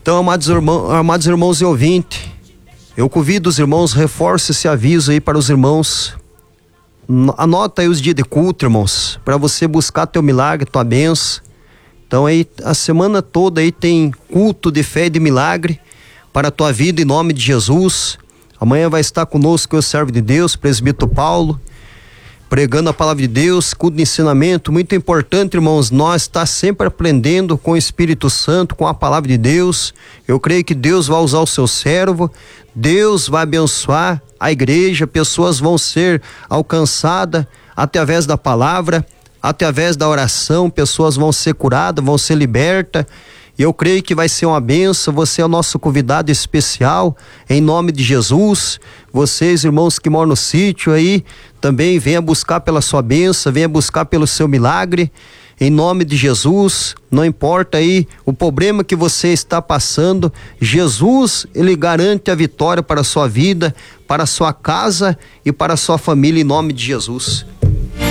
Então, amados irmãos e ouvintes, eu convido os irmãos, reforce esse aviso aí para os irmãos. Anota aí os dias de culto, irmãos, para você buscar teu milagre, tua bênção. Então aí a semana toda aí tem culto de fé e de milagre para a tua vida em nome de Jesus. Amanhã vai estar conosco o servo de Deus, presbítero Paulo, pregando a palavra de Deus, culto de ensinamento, muito importante, irmãos, nós estar sempre aprendendo com o Espírito Santo, com a palavra de Deus. Eu creio que Deus vai usar o seu servo, Deus vai abençoar a igreja, pessoas vão ser alcançadas através da palavra, através da oração, pessoas vão ser curadas, vão ser libertas. E eu creio que vai ser uma bênção. Você é o nosso convidado especial, em nome de Jesus. Vocês, irmãos que moram no sítio aí, também venha buscar pela sua bênção, venha buscar pelo seu milagre, em nome de Jesus. Não importa aí o problema que você está passando, Jesus, ele garante a vitória para a sua vida, para a sua casa e para a sua família, em nome de Jesus.